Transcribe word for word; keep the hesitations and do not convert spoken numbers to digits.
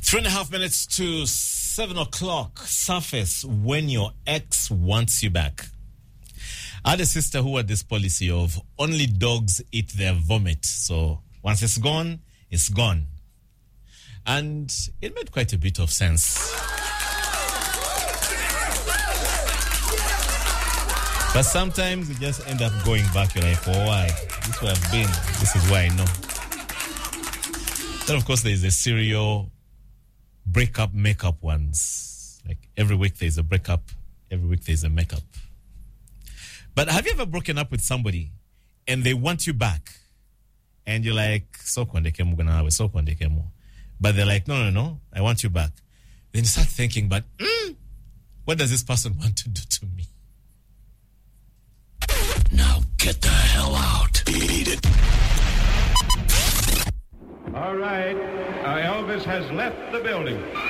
Three and a half minutes to seven o'clock. Surface when your ex wants you back. I had a sister who had this policy of only dogs eat their vomit. So once it's gone, it's gone. And it made quite a bit of sense. But sometimes you just end up going back. You're like, oh, why? This is where I've been. This is where I know. Then, of course, there's the serial breakup, makeup ones. Like every week there's a breakup, every week there's a makeup. But have you ever broken up with somebody and they want you back? And you're like, so kwandekemo ganawe, so kwandekemo. But they're like, no, no, no, I want you back. Then you start thinking, but mm, what does this person want to do to me? Now get the hell out. Eat it. All right. Uh, Elvis has left the building.